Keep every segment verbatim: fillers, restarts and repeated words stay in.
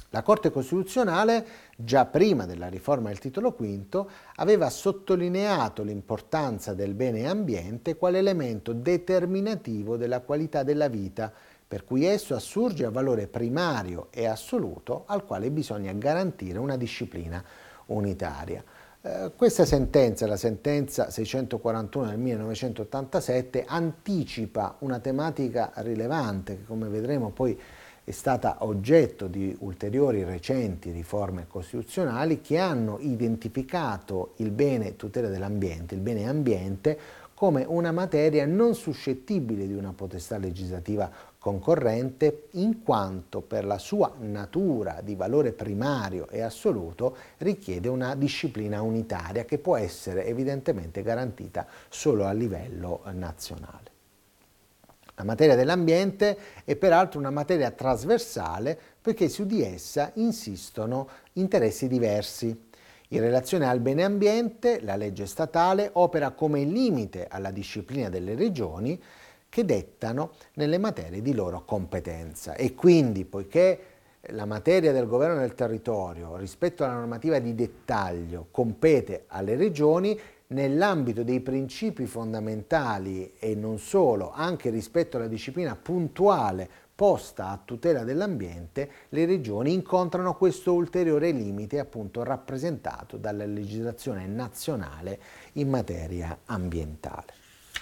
La Corte Costituzionale, già prima della riforma del Titolo quinto, aveva sottolineato l'importanza del bene ambiente quale elemento determinativo della qualità della vita, per cui esso assurge a valore primario e assoluto al quale bisogna garantire una disciplina unitaria. Eh, questa sentenza, la sentenza seicentoquarantuno del millenovecentottantasette, anticipa una tematica rilevante che, come vedremo poi, è stata oggetto di ulteriori recenti riforme costituzionali che hanno identificato il bene tutela dell'ambiente, il bene ambiente, come una materia non suscettibile di una potestà legislativa concorrente, in quanto per la sua natura di valore primario e assoluto richiede una disciplina unitaria che può essere evidentemente garantita solo a livello nazionale. La materia dell'ambiente è peraltro una materia trasversale perché su di essa insistono interessi diversi. In relazione al bene ambiente, la legge statale opera come limite alla disciplina delle regioni che dettano nelle materie di loro competenza e quindi, poiché la materia del governo del territorio rispetto alla normativa di dettaglio compete alle regioni, nell'ambito dei principi fondamentali e non solo, anche rispetto alla disciplina puntuale posta a tutela dell'ambiente, le regioni incontrano questo ulteriore limite appunto rappresentato dalla legislazione nazionale in materia ambientale.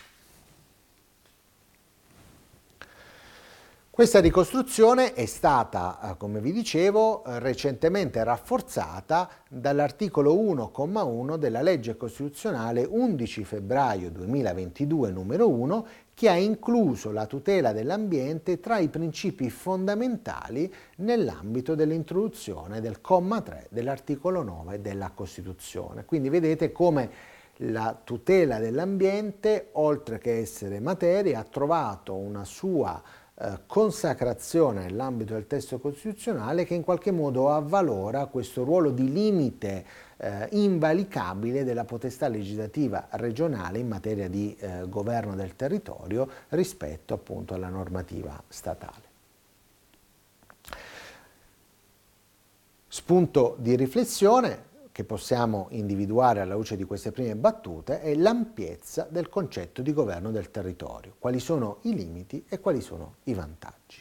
Questa ricostruzione è stata, come vi dicevo, recentemente rafforzata dall'articolo uno, comma uno della legge costituzionale undici febbraio duemilaventidue numero uno, che ha incluso la tutela dell'ambiente tra i principi fondamentali nell'ambito dell'introduzione del comma tre dell'articolo nove della Costituzione. Quindi vedete come la tutela dell'ambiente, oltre che essere materia, ha trovato una sua Eh, consacrazione nell'ambito del testo costituzionale che in qualche modo avvalora questo ruolo di limite eh, invalicabile della potestà legislativa regionale in materia di eh, governo del territorio rispetto appunto alla normativa statale. Spunto di riflessione che possiamo individuare alla luce di queste prime battute è l'ampiezza del concetto di governo del territorio, quali sono i limiti e quali sono i vantaggi.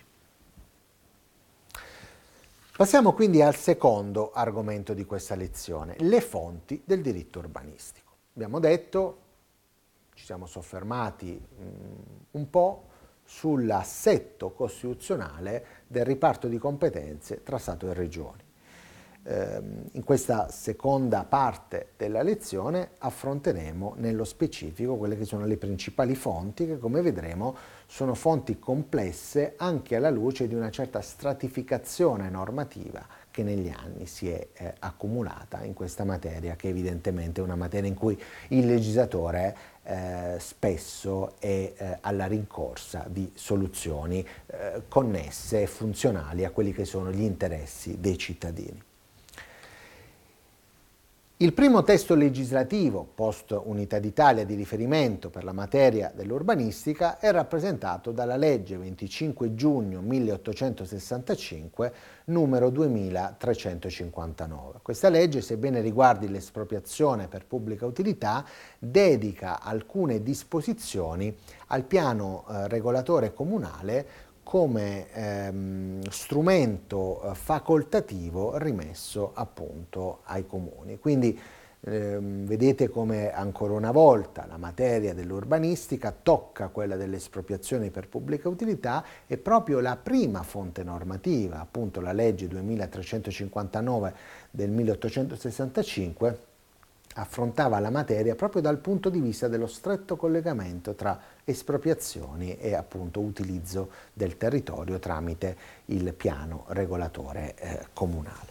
Passiamo quindi al secondo argomento di questa lezione, le fonti del diritto urbanistico. Abbiamo detto, ci siamo soffermati mh, un po' sull'assetto costituzionale del riparto di competenze tra Stato e Regioni. In questa seconda parte della lezione affronteremo nello specifico quelle che sono le principali fonti che, come vedremo, sono fonti complesse anche alla luce di una certa stratificazione normativa che negli anni si è eh, accumulata in questa materia, che evidentemente è una materia in cui il legislatore eh, spesso è eh, alla rincorsa di soluzioni eh, connesse e funzionali a quelli che sono gli interessi dei cittadini. Il primo testo legislativo post Unità d'Italia di riferimento per la materia dell'urbanistica è rappresentato dalla legge venticinque giugno milleottocentosessantacinque numero duemilatrecentocinquantanove. Questa legge, sebbene riguardi l'espropriazione per pubblica utilità, dedica alcune disposizioni al piano eh, regolatore comunale come ehm, strumento eh, facoltativo rimesso appunto ai comuni. Quindi ehm, vedete come ancora una volta la materia dell'urbanistica tocca quella delle espropriazioni per pubblica utilità e proprio la prima fonte normativa, appunto la legge duemilatrecentocinquantanove del milleottocentosessantacinque, affrontava la materia proprio dal punto di vista dello stretto collegamento tra espropriazioni e appunto utilizzo del territorio tramite il piano regolatore eh, comunale.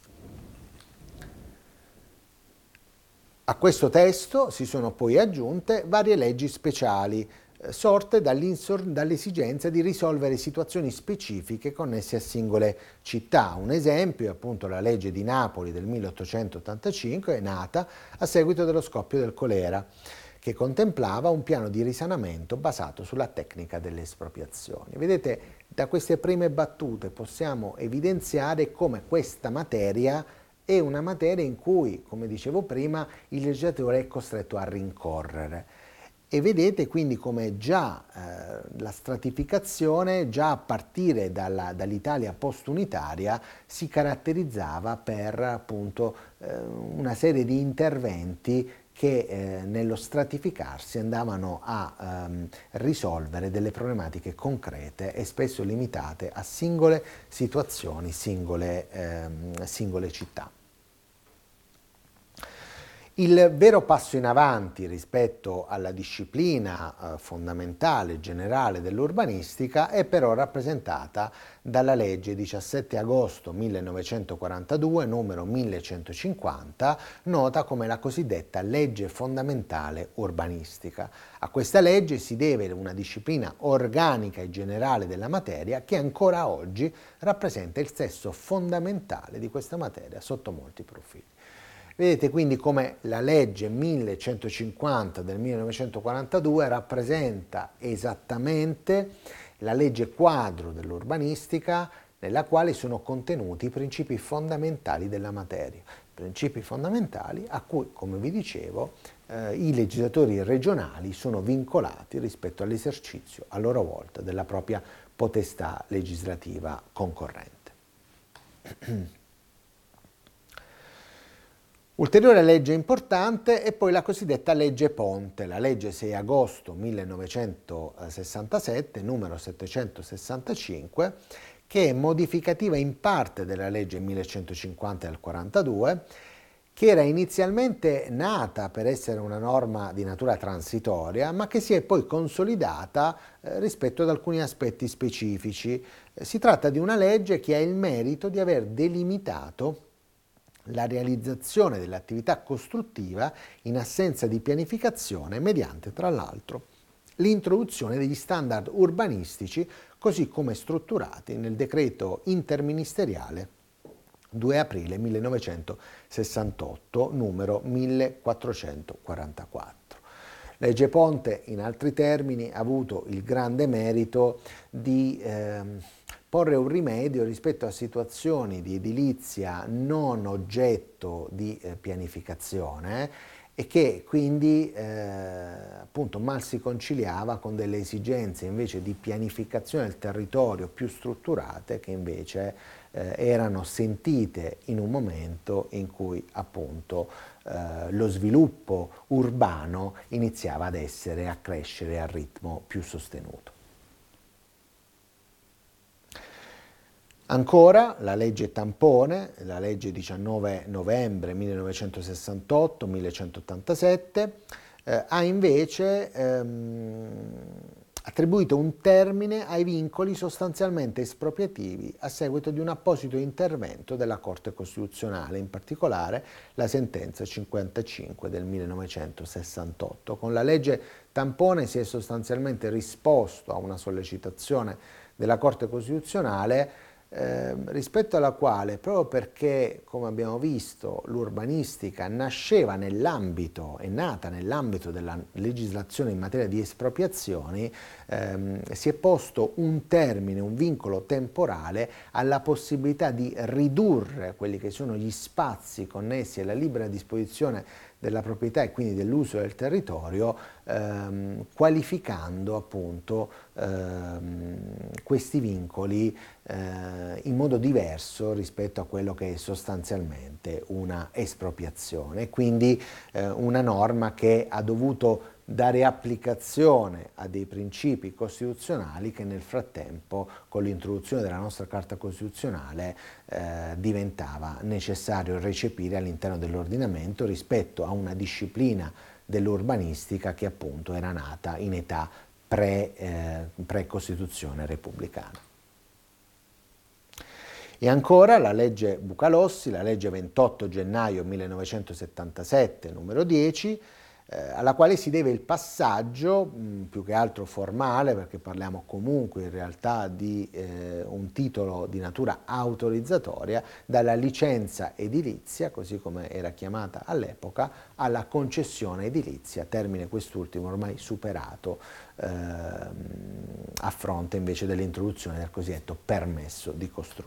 A questo testo si sono poi aggiunte varie leggi speciali sorte dall'esigenza di risolvere situazioni specifiche connesse a singole città. Un esempio è appunto la legge di Napoli del milleottocentottantacinque, è nata a seguito dello scoppio del colera, che contemplava un piano di risanamento basato sulla tecnica delle espropriazioni. Vedete, da queste prime battute possiamo evidenziare come questa materia è una materia in cui, come dicevo prima, il legislatore è costretto a rincorrere. E vedete quindi come già eh, la stratificazione, già a partire dalla, dall'Italia post-unitaria, si caratterizzava per appunto eh, una serie di interventi che eh, nello stratificarsi andavano a ehm, risolvere delle problematiche concrete e spesso limitate a singole situazioni, singole, ehm, singole città. Il vero passo in avanti rispetto alla disciplina eh, fondamentale generale dell'urbanistica è però rappresentata dalla legge diciassette agosto millenovecentoquarantadue numero millecentocinquanta, nota come la cosiddetta legge fondamentale urbanistica. A questa legge si deve una disciplina organica e generale della materia che ancora oggi rappresenta il sesso fondamentale di questa materia sotto molti profili. Vedete quindi come la legge millecentocinquanta del millenovecentoquarantadue rappresenta esattamente la legge quadro dell'urbanistica nella quale sono contenuti i principi fondamentali della materia, principi fondamentali a cui, come vi dicevo, eh, i legislatori regionali sono vincolati rispetto all'esercizio a loro volta della propria potestà legislativa concorrente. Ulteriore legge importante è poi la cosiddetta legge Ponte, la legge sei agosto millenovecentosessantasette, numero settecentosessantacinque, che è modificativa in parte della legge millecentocinquanta del quarantadue, che era inizialmente nata per essere una norma di natura transitoria, ma che si è poi consolidata eh, rispetto ad alcuni aspetti specifici. Eh, si tratta di una legge che ha il merito di aver delimitato la realizzazione dell'attività costruttiva in assenza di pianificazione mediante, tra l'altro, l'introduzione degli standard urbanistici così come strutturati nel decreto interministeriale due aprile millenovecentosessantotto, numero millequattrocentoquarantaquattro. Legge Ponte, in altri termini, ha avuto il grande merito di ehm, porre un rimedio rispetto a situazioni di edilizia non oggetto di eh, pianificazione eh, e che quindi eh, appunto mal si conciliava con delle esigenze invece di pianificazione del territorio più strutturate che invece eh, erano sentite in un momento in cui appunto eh, lo sviluppo urbano iniziava ad essere, a crescere a ritmo più sostenuto. Ancora la legge tampone, la legge diciannove novembre millenovecentosessantotto millecentottantasette, eh, ha invece ehm, attribuito un termine ai vincoli sostanzialmente espropriativi a seguito di un apposito intervento della Corte Costituzionale, in particolare la sentenza cinquantacinque del millenovecentosessantotto. Con la legge tampone si è sostanzialmente risposto a una sollecitazione della Corte Costituzionale Eh, rispetto alla quale, proprio perché, come abbiamo visto, l'urbanistica nasceva nell'ambito, è nata nell'ambito della legislazione in materia di espropriazioni, ehm, si è posto un termine, un vincolo temporale alla possibilità di ridurre quelli che sono gli spazi connessi alla libera disposizione della proprietà e quindi dell'uso del territorio, ehm, qualificando appunto ehm, questi vincoli eh, in modo diverso rispetto a quello che è sostanzialmente una espropriazione. Quindi eh, una norma che ha dovuto dare applicazione a dei principi costituzionali che nel frattempo, con l'introduzione della nostra Carta Costituzionale, eh, diventava necessario recepire all'interno dell'ordinamento rispetto a una disciplina dell'urbanistica che appunto era nata in età pre, eh, pre-Costituzione repubblicana. E ancora la legge Bucalossi, la legge ventotto gennaio millenovecentosettantasette, numero dieci, eh, alla quale si deve il passaggio, mh, più che altro formale, perché parliamo comunque in realtà di eh, un titolo di natura autorizzatoria, dalla licenza edilizia, così come era chiamata all'epoca, alla concessione edilizia, termine quest'ultimo ormai superato ehm, a fronte invece dell'introduzione del cosiddetto permesso di costruire.